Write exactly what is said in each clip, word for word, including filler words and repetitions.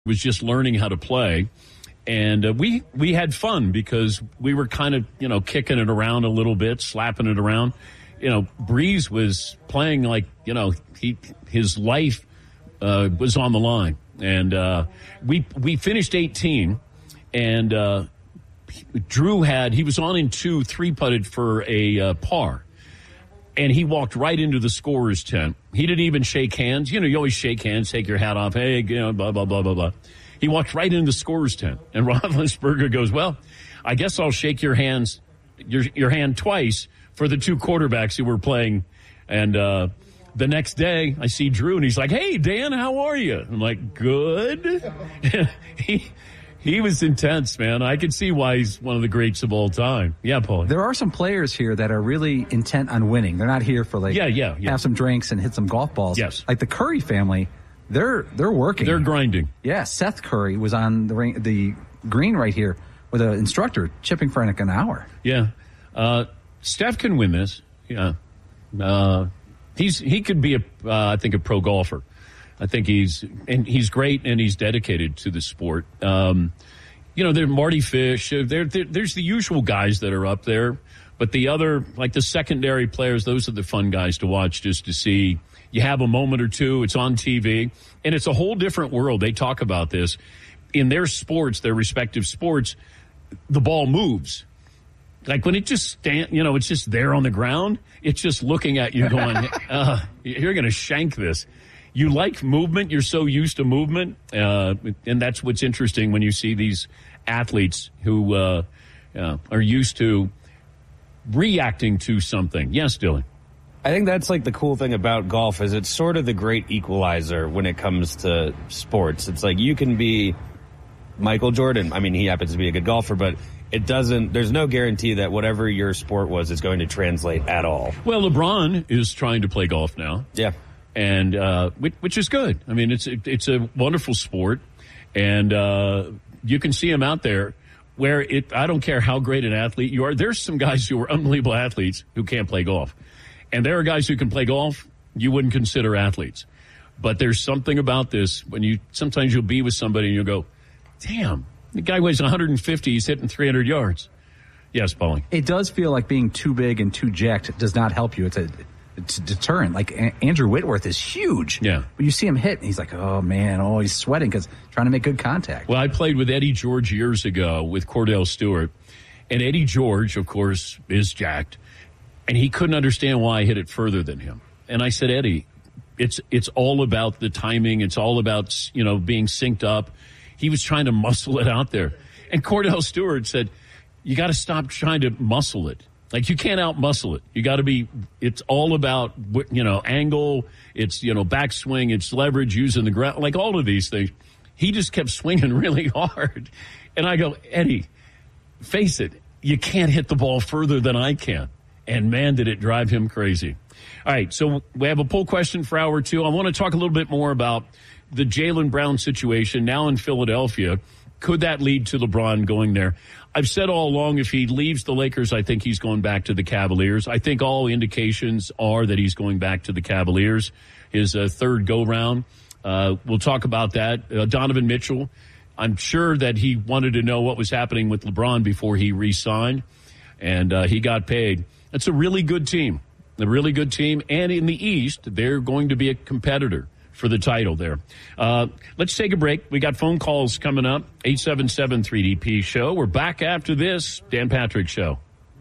was just learning how to play. And uh, we we had fun because we were kind of, you know, kicking it around a little bit, slapping it around. You know, Breeze was playing like, you know, he his life uh, was on the line. And uh, we we finished eighteen, and uh, Drew had, he was on in two, three-putted for a uh, par. And he walked right into the scorer's tent. He didn't even shake hands. You know, you always shake hands, take your hat off. Hey, you know, blah, blah, blah, blah, blah. He walked right into the scorer's tent. And Roethlisberger goes, well, I guess I'll shake your hands, your your hand twice for the two quarterbacks who were playing. And uh, the next day, I see Drew, and he's like, hey, Dan, how are you? I'm like, good. he he was intense, man. I could see why he's one of the greats of all time. Yeah, Paul. There are some players here that are really intent on winning. They're not here for, like, yeah, yeah, yeah. have some drinks and hit some golf balls. Yes. Like the Curry family, they're they're working. They're grinding. Yeah, Seth Curry was on the ring, the green right here with an instructor chipping for like an hour. Yeah. Uh, Steph can win this. Yeah. Uh, he's he could be, a, uh, I think, a pro golfer. I think he's and he's great and he's dedicated to the sport. Um, you know, there's Marty Fish. There, there, there's the usual guys that are up there, but the other, like the secondary players, those are the fun guys to watch just to see. You have a moment or two. It's on T V, and it's a whole different world. They talk about this in their sports, their respective sports. The ball moves. Like when it just stand, you know, it's just there on the ground. It's just looking at you, going, uh, "You're going to shank this." You like movement. You're so used to movement, uh, and that's what's interesting when you see these athletes who uh, uh, are used to reacting to something. Yes, Dylan. I think that's like the cool thing about golf is it's sort of the great equalizer when it comes to sports. It's like you can be Michael Jordan. I mean, he happens to be a good golfer, but it doesn't, there's no guarantee that whatever your sport was is going to translate at all. Well, LeBron is trying to play golf now. Yeah. And, uh, which, which is good. I mean, it's, it, it's a wonderful sport, and, uh, you can see him out there where it, I don't care how great an athlete you are. There's some guys who are unbelievable athletes who can't play golf. And there are guys who can play golf you wouldn't consider athletes. But there's something about this when you, sometimes you'll be with somebody and you'll go, damn, the guy weighs one hundred fifty, he's hitting three hundred yards. Yes, Paulie. It does feel like being too big and too jacked does not help you. It's a, it's a deterrent. Like a- Andrew Whitworth is huge. Yeah. When you see him hit, he's like, oh, man, oh, he's sweating because trying to make good contact. Well, I played with Eddie George years ago with Cordell Stewart. And Eddie George, of course, is jacked. And he couldn't understand why I hit it further than him. And I said, Eddie, it's it's all about the timing. It's all about, you know, being synced up. He was trying to muscle it out there. And Cordell Stewart said, you got to stop trying to muscle it. Like, you can't out-muscle it. You got to be, it's all about, you know, angle. It's, you know, backswing. It's leverage, using the ground. Like, all of these things. He just kept swinging really hard. And I go, Eddie, face it, you can't hit the ball further than I can. And, man, did it drive him crazy. All right, so we have a poll question for hour two. I want to talk a little bit more about the Jaylen Brown situation now in Philadelphia. Could that lead to LeBron going there? I've said all along, if he leaves the Lakers, I think he's going back to the Cavaliers. I think all indications are that he's going back to the Cavaliers, his uh, third go-round. Uh, we'll talk about that. Uh, Donovan Mitchell, I'm sure that he wanted to know what was happening with LeBron before he re-signed, and uh, he got paid. It's a really good team, a really good team. And in the East, they're going to be a competitor for the title there. Uh, let's take a break. We got phone calls coming up. eight seven seven three D P show. We're back after this Dan Patrick Show.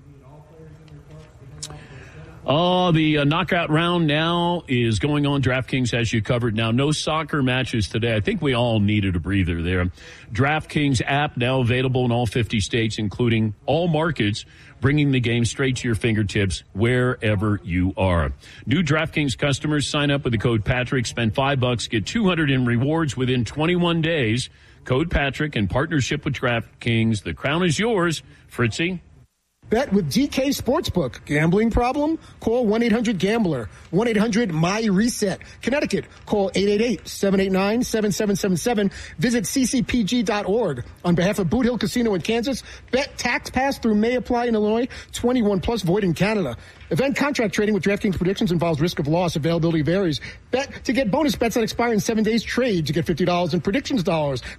Oh, the uh, knockout round now is going on. DraftKings has you covered. Now, no soccer matches today. I think we all needed a breather there. DraftKings app now available in all fifty states, including all markets, bringing the game straight to your fingertips wherever you are. New DraftKings customers sign up with the code Patrick, spend five bucks, get two hundred in rewards within twenty-one days. Code Patrick in partnership with DraftKings. The crown is yours, Fritzy. Bet with D K Sportsbook. Gambling problem? Call one eight hundred gambler. one eight hundred M Y reset. Connecticut. Call eight eight eight, seven eight nine, seven seven seven seven. Visit c c p g dot org. On behalf of Boot Hill Casino in Kansas, bet tax pass through may apply in Illinois. twenty-one plus void in Canada. Event contract trading with DraftKings predictions involves risk of loss. Availability varies. Bet to get bonus bets that expire in seven days. Trade to get fifty dollars in predictions dollars.